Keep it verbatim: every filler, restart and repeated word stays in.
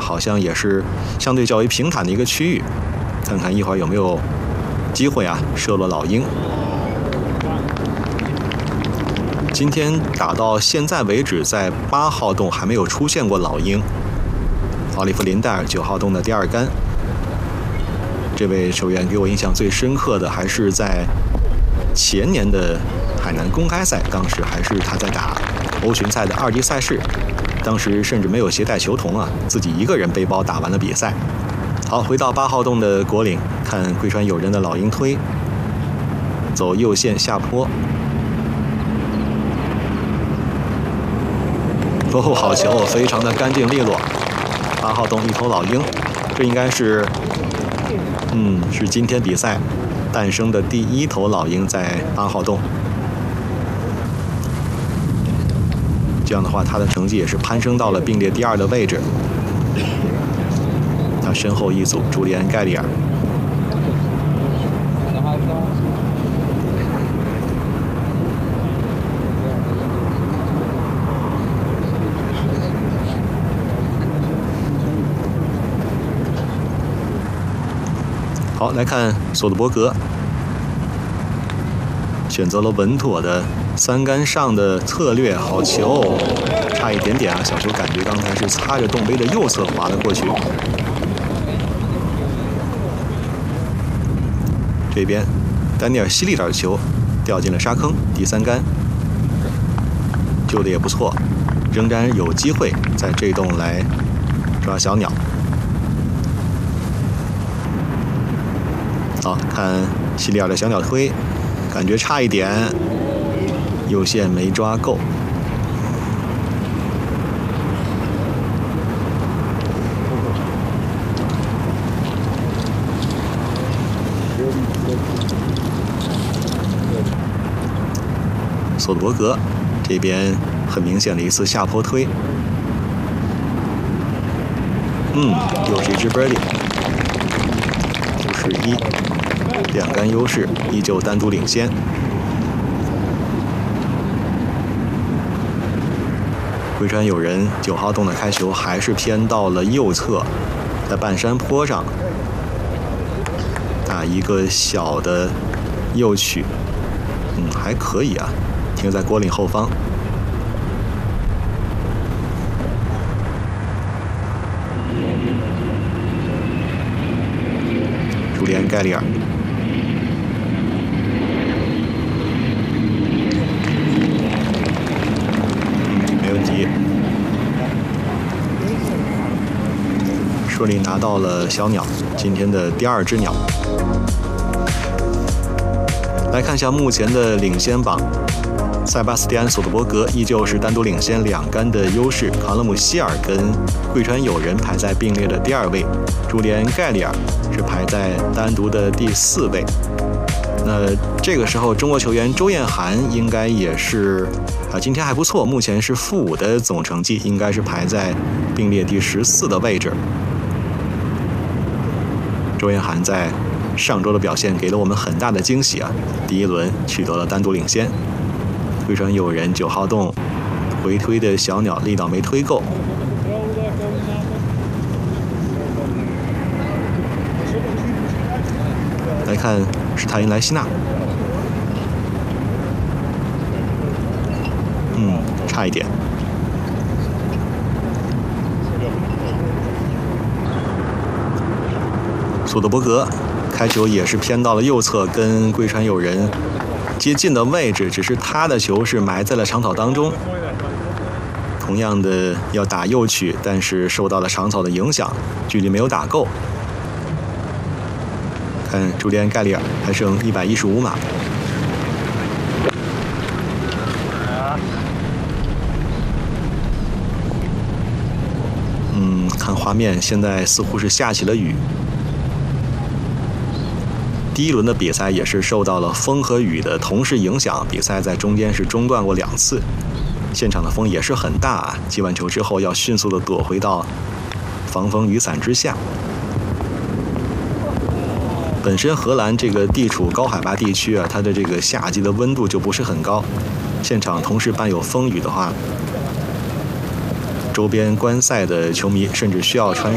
好像也是相对较为平坦的一个区域，看看一会儿有没有机会啊射落老鹰。今天打到现在为止，在八号洞还没有出现过老鹰。奥利弗·林戴尔九号洞的第二杆，这位球员给我印象最深刻的还是在前年的海南公开赛，当时还是他在打欧巡赛的二级赛事，当时甚至没有携带球童啊，自己一个人背包打完了比赛。好，回到八号洞的果岭，看贵川友人的老鹰推，走右线下坡。哦，好球，非常的干净利落。八号洞一头老鹰，这应该是，嗯，是今天比赛诞生的第一头老鹰在八号洞。这样的话，他的成绩也是攀升到了并列第二的位置。他身后一组朱利安·盖里尔。好，来看索德伯格，选择了稳妥的三杆上的策略，好球，差一点点啊！小球感觉刚才是擦着洞杯的右侧滑了过去。这边丹尼尔·希利尔球掉进了沙坑，第三杆救的也不错，仍然有机会在这洞来抓小鸟。好，看希利尔的小鸟推，感觉差一点，右线没抓够。索德伯格这边很明显的一次下坡推，嗯，又是一只 birdie， 五十一。两杆优势，依旧单独领先。贵川友人九号洞的开球还是偏到了右侧，在半山坡上打一个小的右曲，嗯，还可以啊，停在果岭后方。朱利安·盖里尔。顺利拿到了小鸟，今天的第二只鸟。来看一下目前的领先榜，塞巴斯蒂安·索德伯格依旧是单独领先两杆的优势，卡勒姆·希尔跟贵川友人排在并列的第二位，朱利安·盖里尔是排在单独的第四位。那这个时候，中国球员周彦涵应该也是啊，今天还不错，目前是负五的总成绩，应该是排在并列第十四的位置。周彦涵在上周的表现给了我们很大的惊喜啊！第一轮取得了单独领先。贵川友人九号洞回推的小鸟力道没推够。来看是泰因莱西纳，嗯，差一点。索德伯格开球也是偏到了右侧，跟贵川友人接近的位置，只是他的球是埋在了长草当中。同样的要打右曲，但是受到了长草的影响，距离没有打够。看朱利安·盖里尔还剩一百一十五码。嗯，看画面，现在似乎是下起了雨。第一轮的比赛也是受到了风和雨的同时影响，比赛在中间是中断过两次，现场的风也是很大啊！击完球之后要迅速的躲回到防风雨伞之下。本身荷兰这个地处高海拔地区啊，它的这个夏季的温度就不是很高，现场同时伴有风雨的话，周边观赛的球迷甚至需要穿